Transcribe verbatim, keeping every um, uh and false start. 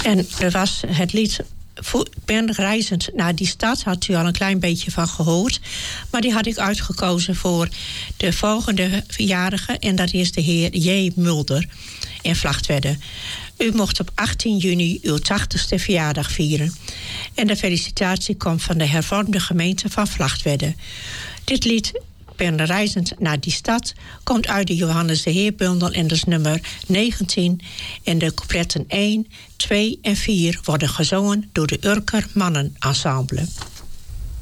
En er was het lied Ben reizend naar die stad, had u al een klein beetje van gehoord. Maar die had ik uitgekozen voor de volgende jarige. En dat is de heer J. Mulder in Vlagtwedde. U mocht op achttien juni uw tachtigste verjaardag vieren. En de felicitatie komt van de hervormde gemeente van Vlagtwedde. Dit lied, Ben reizend naar die stad, komt uit de Johannes de Heerbundel en dus nummer negentien. En de coupletten één, twee en vier worden gezongen door de Urker Mannenensemble.